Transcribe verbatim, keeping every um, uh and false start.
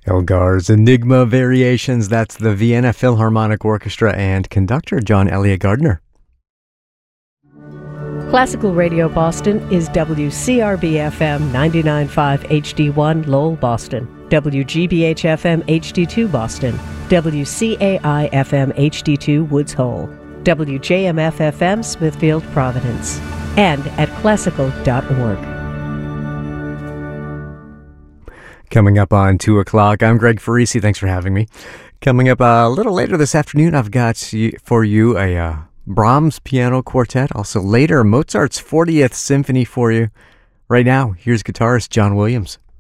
Elgar's Enigma Variations. That's the Vienna Philharmonic Orchestra and conductor John Elliott Gardner. Classical Radio Boston is W C R B F M ninety-nine point five H D one Lowell, Boston, W G B H F M H D two Boston, W C A I F M H D two Woods Hole, W J M F F M Smithfield, Providence, and at classical dot org. Coming up on two o'clock, I'm Greg Farisi. Thanks for having me. Coming up uh, a little later this afternoon, I've got for you a uh, Brahms Piano Quartet. Also later, Mozart's fortieth Symphony for you. Right now, here's guitarist John Williams.